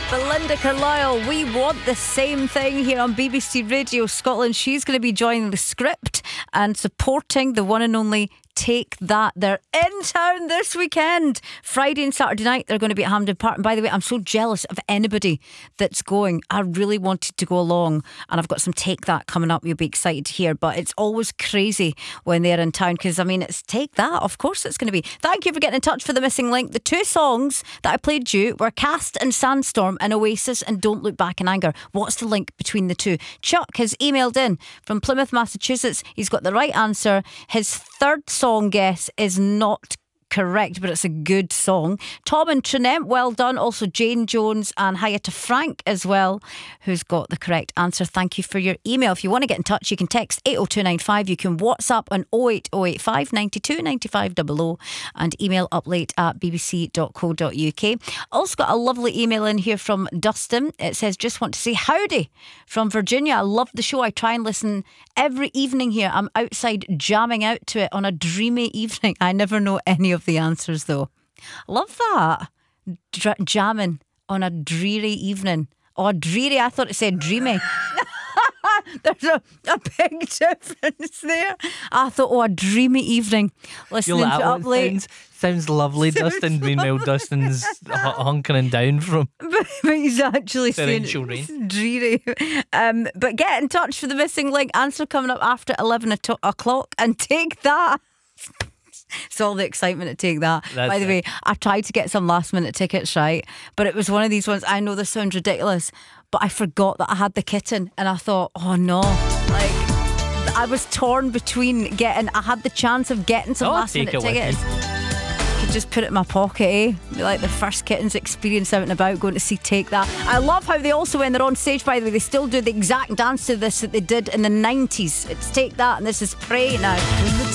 Belinda Carlisle, we want the same thing here on BBC Radio Scotland. She's going to be joining the script and supporting the one and only Take That. They're in town this weekend. Friday and Saturday night they're going to be at Hampden Park. And by the way, I'm so jealous of anybody that's going. I really wanted to go along, and I've got some Take That coming up you'll be excited to hear. But it's always crazy when they're in town, because I mean, it's Take That, of course it's going to be. Thank you for getting in touch for the missing link. The two songs that I played you were Cast and Sandstorm and Oasis and Don't Look Back in Anger. What's the link between the two? Chuck has emailed in from Plymouth, Massachusetts. He's got the right answer. His third song guess is not correct, but it's a good song. Tom and Trinent, well done. Also Jane Jones and hiya to Frank as well, who's got the correct answer. Thank you for your email. If you want to get in touch, you can text 80295. You can WhatsApp on 08085 92 95 00 and email uplate@bbc.co.uk. Also got a lovely email in here from Dustin. It says, just want to say howdy from Virginia. I love the show. I try and listen every evening here. I'm outside jamming out to it on a dreamy evening. I never know any of the answers though. Love that. Jamming on a dreary evening. Oh, dreary, I thought it said dreamy. There's a big difference there. I thought, oh, a dreamy evening listening to Up Late. Sounds lovely. Dustin, meanwhile, Dustin's hunkering down from but he's actually saying rain. It's dreary. But get in touch for the missing link. Answer coming up after 11 o'clock, and Take That. It's all the excitement to Take That. By the way, I tried to get some last minute tickets, right? But it was one of these ones, I know this sounds ridiculous, but I forgot that I had the kitten, and I thought, oh no. Like, I was torn between I had the chance of getting some last minute tickets. Could just put it in my pocket, eh? Be like the first kittens experience out and about going to see Take That. I love how they also, when they're on stage, by the way, they still do the exact dance to this that they did in the 90s. It's Take That, and this is Pray now.